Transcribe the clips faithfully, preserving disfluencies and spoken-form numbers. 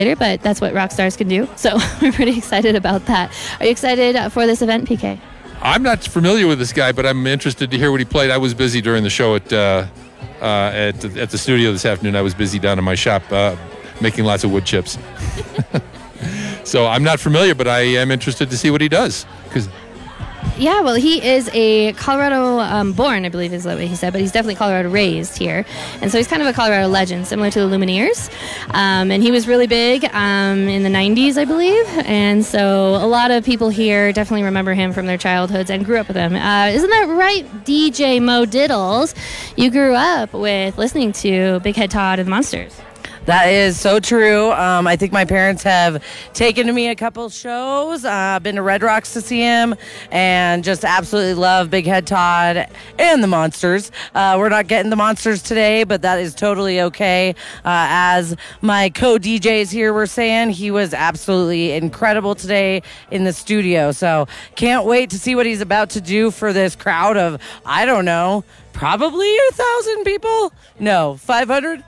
later, but that's what rock stars can do. So we're pretty excited about that. Are you excited for this event, P K? I'm not familiar with this guy, but I'm interested to hear what he played. I was busy during the show at uh, uh, at, the, at the studio this afternoon. I was busy down in my shop uh, making lots of wood chips. So I'm not familiar, but I am interested to see what he does. Because Yeah, well, he is a Colorado um, born, I believe is what he said, but he's definitely Colorado raised here. And so he's kind of a Colorado legend, similar to the Lumineers. Um, and he was really big um, in the nineties, I believe. And so a lot of people here definitely remember him from their childhoods and grew up with him. Uh, isn't that right, D J Mo Diddles? You grew up with listening to Big Head Todd and the Monsters. That is so true. Um, I think my parents have taken me a couple shows. I've uh, been to Red Rocks to see him and just absolutely love Big Head Todd and the Monsters. Uh, we're not getting the Monsters today, but that is totally okay. Uh, as my co-D Js here were saying, he was absolutely incredible today in the studio. So can't wait to see what he's about to do for this crowd of, I don't know, probably a thousand people? No, five hundred?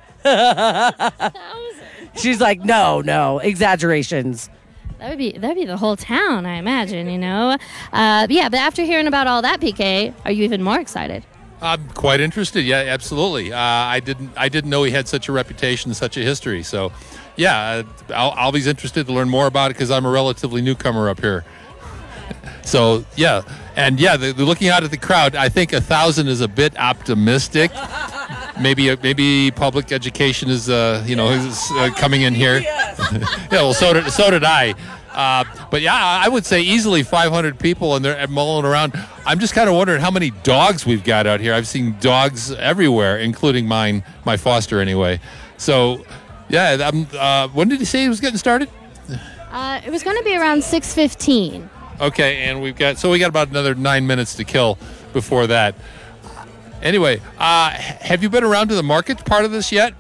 She's like, no, no, exaggerations. That would be that would be the whole town, I imagine, you know. Uh, yeah, but after hearing about all that, P K, are you even more excited? I'm quite interested. Yeah, absolutely. Uh, I didn't I didn't know he had such a reputation, such a history. So, yeah, I'll, I'll be interested to learn more about it because I'm a relatively newcomer up here. So, yeah, and yeah, the, the looking out at the crowd, I think a thousand is a bit optimistic. Maybe maybe public education is uh, you know is, uh, coming in here. Yeah, well, so did so did I. Uh, but yeah, I would say easily five hundred people, and they're mulling around. I'm just kind of wondering how many dogs we've got out here. I've seen dogs everywhere, including mine, my foster anyway. So, yeah, I'm, uh, when did he say he was getting started? Uh, it was going to be around six fifteen. Okay, and we've got so we got about another nine minutes to kill before that. Anyway, uh, have you been around to the market part of this yet?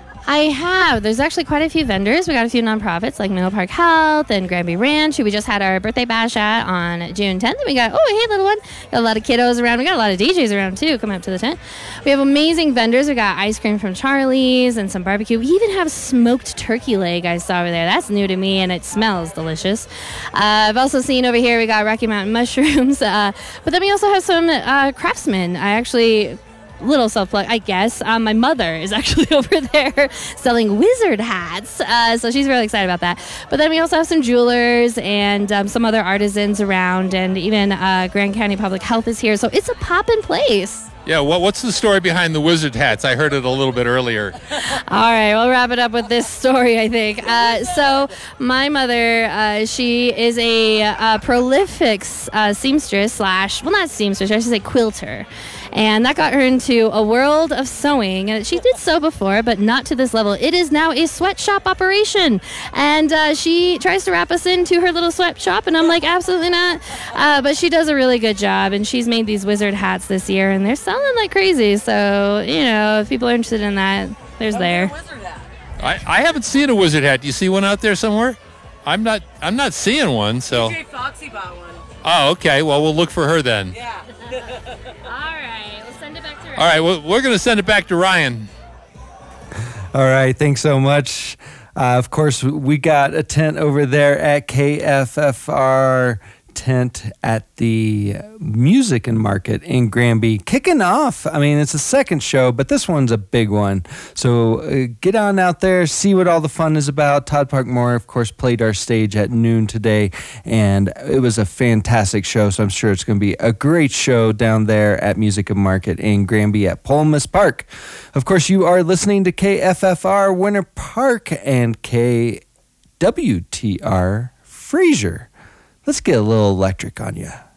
I have. There's actually quite a few vendors. We got a few nonprofits like Middle Park Health and Granby Ranch, who we just had our birthday bash at on June tenth. And we got, oh, hey, little one. Got a lot of kiddos around. We got a lot of D Js around, too, coming up to the tent. We have amazing vendors. We got ice cream from Charlie's and some barbecue. We even have smoked turkey leg I saw over there. That's new to me, and it smells delicious. Uh, I've also seen over here we got Rocky Mountain mushrooms. Uh, but then we also have some uh, craftsmen. I actually... little self-plug, I guess. Um, my mother is actually over there selling wizard hats, uh, so she's really excited about that. But then we also have some jewelers and um, some other artisans around, and even uh, Grand County Public Health is here, so it's a poppin' place. Yeah, what, what's the story behind the wizard hats? I heard it a little bit earlier. All right, we'll wrap it up with this story, I think. Uh, so my mother, uh, she is a, a prolific uh, seamstress slash, well, not seamstress, I should say quilter. And that got her into a world of sewing. Uh, she did sew before, but not to this level. It is now a sweatshop operation. And uh, she tries to wrap us into her little sweatshop, and I'm like, absolutely not. Uh, but she does a really good job, and she's made these wizard hats this year, and they're selling like crazy. So, you know, if people are interested in that, there's there. I, I haven't seen a wizard hat. Do you see one out there somewhere? I'm not I'm not seeing one, so. D J Foxy bought one. Oh, okay. Well, we'll look for her then. Yeah. All right. We'll send it back to Ryan. All right. Well, we're going to send it back to Ryan. All right. Thanks so much. Uh, of course, we got a tent over there at K F F R tent at the Music and Market in Granby. Kicking off. I mean, it's the second show, but this one's a big one. So uh, get on out there, see what all the fun is about. Todd Parkmore, of course, played our stage at noon today, and it was a fantastic show, so I'm sure it's going to be a great show down there at Music and Market in Granby at Polmus Park. Of course, you are listening to K F F R Winter Park and K W T R Fraser. Let's get a little electric on you.